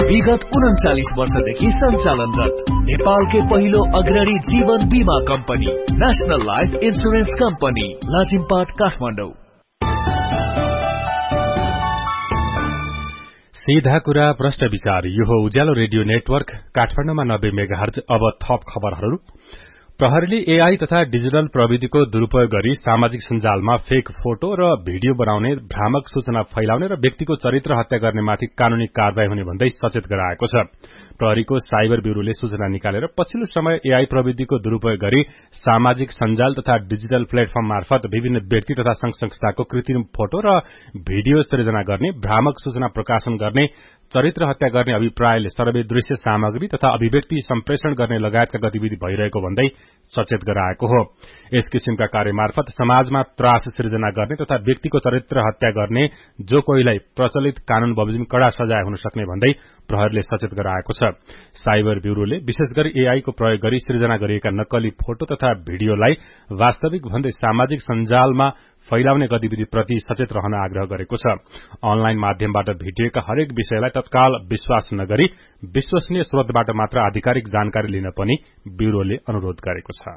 विगत 39 वर्षदेखि सञ्चालनरत नेपालकै पहिलो अग्रणी जीवन बीमा company national life insurance company Lazimpat Kathmandu. सीधा कुरा प्रश्न विचार। यो हो उज्यालो रेडियो नेटवर्क काठमाडौँमा 90 मेगाहर्ज। अब थप खबरहरू। प्रहरीले एआई तथा डिजिटल प्रविधिको दुरूपयोग गरी सामाजिक सञ्जालमा फेक फोटो र भिडियो बनाउने, भ्रामक सूचना फैलाउने र व्यक्तिको चरित्र हत्या गर्नेमाथि कानूनी कारबाही हुने भन्दै सचेत गराएको छ। प्रहरीको साइबर ब्यूरोले सूचना निकालेर पछिल्लो समय एआई प्रविधिको दुरूपयोग गरी सामाजिक सञ्जाल तथा डिजिटल प्लेटफर्म मार्फत विभिन्न व्यक्ति तथा संघ संस्थाको कृत्रिम फोटो र भिडियो सृजना गर्ने, भ्रामक सूचना प्रकाशन गर्ने, चरित्र हत्या गर्ने अभिप्रायले सर्वे दृश्य सामग्री तथा अभिव्यक्ति सम्प्रेषण गर्ने लगायतका गतिविधि भइरहेको भन्दै सचेत गराएको हो। यस किसिमका कार्य मार्फत समाजमा त्रास सृजना गर्ने तथा व्यक्तिको चरित्र हत्या गर्ने जो कोहीलाई प्रचलित कानून बमोजिम कड़ा सजाय हुन सक्ने भन्दै प्रहरीले सचेत गराएको छ। साइबर ब्यूरोले विशेष गरी एआई को प्रयोग गरी सृजना गरिएका नक्कली फोटो तथा भिडियोलाई वास्तविक भन्दै सामाजिक सञ्जालमा फैलाउने गतिविधि प्रति सचेत रहन आग्रह गरेको छ। अनलाइन माध्यमबाट भेटिएका हरेक विषयलाई तत्काल विश्वास नगरी विश्वसनीय स्रोतबाट मात्र आधिकारिक जानकारी लिन पनि ब्यूरोले अनुरोध गरेको छ।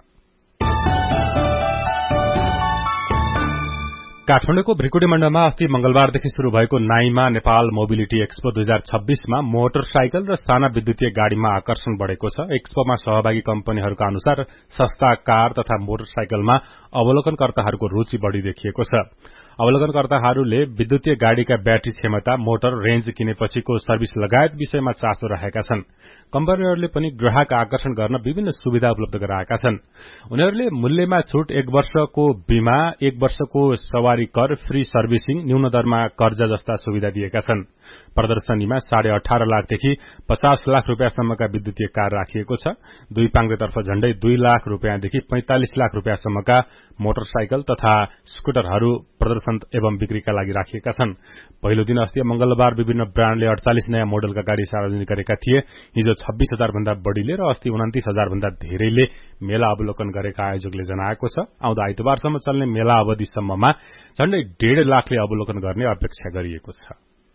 काठमाडौँको भ्रिकुटी मण्डलमा अस्ति मंगलबारदेखि शुरू भएको नाइमा नेपाल मोबिलिटी एक्सपो 2026 मा मोटरसाइकल र साना विद्युतीय गाड़ीमा आकर्षण बढ़ेको छ। एक्सपोमा सहभागी कम्पनीहरूका अनुसार सस्ता कार तथा मोटरसाइकलमा अवलोकनकर्ताहरूको रूचि बढ़ी देखिएको छ। अवलोकनकर्ताहरूले विद्युतीय गाड़ीका ब्याट्री क्षमता, मोटर रेन्ज किनेपछिको सर्भिस लगायत विषयमा चासो राखेका छन्। कम्पनीहरूले पनि ग्राहक आकर्षण गर्न विभिन्न सुविधा उपलब्ध गराएका छन्। उनीहरूले मूल्यमा छूट, 1 वर्षको बीमा, 1 वर्षको सवारी कर, फ्री सर्भिसिङ, न्यून दरमा कर्जा जस्ता सुविधा दिएका छन्। प्रदर्शनीमा 18.5 लाखदेखि 50 लाख रुपियाँसम्मका विद्युतीय कार राखिएको छ। दुई पाङ्ग्रेतर्फ झण्डै 2 लाख रुपियाँदेखि 45 लाख रुपियाँसम्मका मोटरसाइकल तथा स्कुटरहरू प्रदर्शन एवं बिक्रीका लागि राखिएका छन्। पहिलो दिन अस्ति मंगलबार विभिन्न ब्रान्डले 48 नयाँ मोडलका गाड़ी सार्वजनिक गरेका थिए। हिजो 26,000 भन्दा बढ़ीले र अस्ति 29,000 भन्दा धेरैले मेला अवलोकन गरेका आयोजकले जनाएको छ। आउँदो आइतबारसम्म चल्ने मेला अवधिसम्ममा झण्डै 1.5 लाखले अवलोकन गर्ने अपेक्षा गरिएको छ।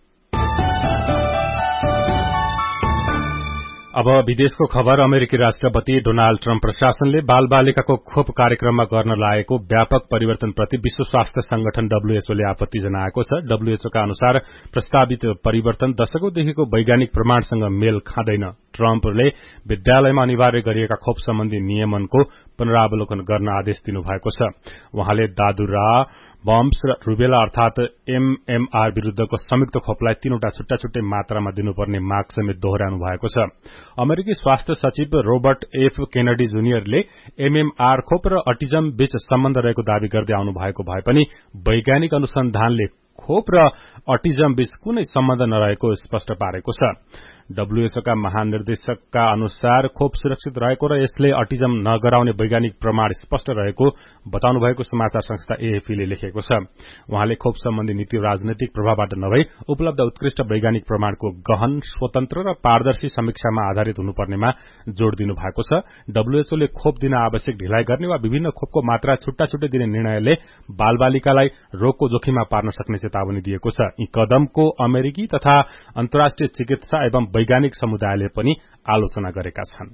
अब विदेशको खबर। अमेरिकी राष्ट्रपति डोनाल्ड ट्रम्प प्रशासनले बालबालिकाको खोप कार्यक्रममा गर्न लागेको व्यापक परिवर्तनप्रति विश्व स्वास्थ्य संगठन WHO ले आपत्ति जनाएको छ। WHO का अनुसार प्रस्तावित परिवर्तन दशकौंदेखिको वैज्ञानिक प्रमाणसँग मेल खाँदैन। ट्रम्पले विद्यालयमा अनिवार्य गरिएका खोप सम्बन्धी नियमनको पुनरावलोकन गर्न आदेश दिनुभएको छ। उहाँले दादुरा, बम्प्स र रुबेला अर्थात MMR विरूद्धको संयुक्त खोपलाई 3वटा छुट्टा छुट्टै मात्रामा दिनुपर्ने माग समेत दोहोर्याउनु भएको छ। अमेरिकी स्वास्थ्य सचिव रोबर्ट एफ केनेडी जुनियरले MMR खोप र अटिजम बीच सम्बन्ध रहेको दावी गर्दै आउनु भएको भए पनि वैज्ञानिक अनुसन्धानले खोप र अटिजम बीच कुनै सम्बन्ध नरहेको स्पष्ट पारेको छ। WHO का महानिर्देशकका अनुसार खोप सुरक्षित रहेको र यसले अटिजम नगराउने वैज्ञानिक प्रमाण स्पष्ट रहेको बताउनु भएको समाचार संस्था AFP ले लेखेको छ। उहाँले खोप सम्बन्धी नीति राजनैतिक प्रभावबाट नभई उपलब्ध उत्कृष्ट वैज्ञानिक प्रमाणको गहन, स्वतन्त्र र पारदर्शी समीक्षामा आधारित हुनुपर्नेमा जोड़ दिनु भएको छ। WHO ले खोप दिन आवश्यक ढिलाइ गर्ने वा विभिन्न खोपको मात्रा छुट्टा छुट्टै दिने निर्णयले बालबालिकालाई रोगको जोखिममा पार्न सक्ने चेतावनी दिएको छ। यी कदमको अमेरिकी तथा अन्तर्राष्ट्रिय चिकित्सा एवं वैज्ञानिक समुदायले पनि आलोचना गरेका छन्।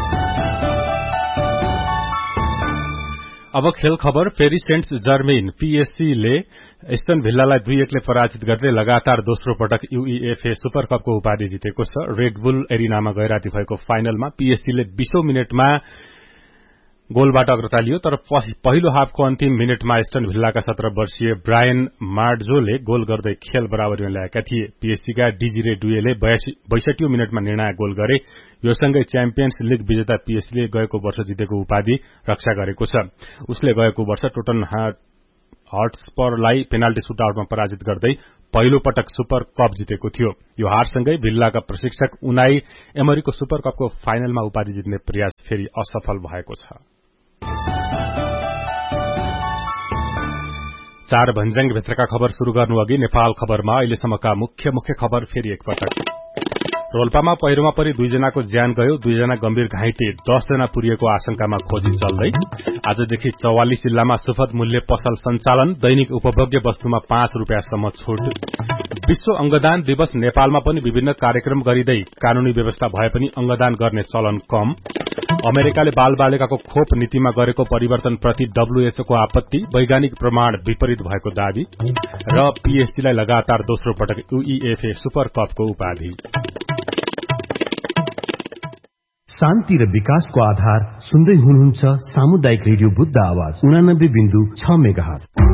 अब खेल खबर। फेरि सेन्ट जर्मेन PSG ले एस्टन भिल्लालाई 2-1 ले पराजित गर्दै लगातार दोस्रो पटक UEFA सुपर कपको उपाधि जितेको छ। रेड बुल एरिनामा गैराती भएको फाइनलमा PSG ले 20औं मिनेटमा गोलबाट अग्रता लियो, तर पहिलो हाफको अन्तिम मिनेटमा एस्टन भिल्लाका 17 वर्षीय ब्रायन मार्जोले गोल गर्दै खेल बराबरीमा ल्याएका थिए। PSG का डिजिरे डुएले 62औं मिनेटमा निर्णायक गोल गरे। यो सँगै च्याम्पियन्स लीग विजेता PSG ले गएको वर्ष जितेको उपाधि रक्षा गरेको छ। उसले गएको वर्ष टोटनहाम हटस्परलाई पेनाल्टी सुटआउटमा पराजित गर्दै पहिलो पटक सुपर कप जितेको थियो। यो हारसँगै भिल्लाका प्रशिक्षक उनाई एमरीको सुपर कपको फाइनलमा उपाधि जित्ने प्रयास फेरि असफल भएको छ। 4 भन्ज्याङ भित्रका खबर शुरू गर्नु अघि नेपाल खबरमा अहिलेसम्मका मुख्य खबर फेरि एकपटक। रोल्पामा पहिरोमा परि 2 जनाको ज्यान गयो, 2 जना गम्भीर घाइते, 10 जना पुरिएको आशंकामा खोजी चल्दै। आजदेखि 44 जिल्लामा सुपथ मूल्य पसल सञ्चालन, दैनिक उपभोग्य वस्तुमा 5 रुपियाँसम्म छुट। विश्व अंगदान दिवस नेपालमा पनि विभिन्न कार्यक्रम गरिँदै कानूनी व्यवस्था भए पनि अंगदान गर्ने चलन कम। अमेरिकाले बालबालिकाको खोप नीतिमा गरेको परिवर्तन प्रति WHO को आपत्ति, वैज्ञानिक प्रमाण विपरीत भएको दावी। र PSG लाई लगातार दोस्रो पटक UEFA सुपर कपको उपाधि। शान्ति र विकासको आधार सुन्दै हुनुहुन्छ सामुदायिक रेडियो बुद्ध आवाज 89.6 मेगाहर्ज।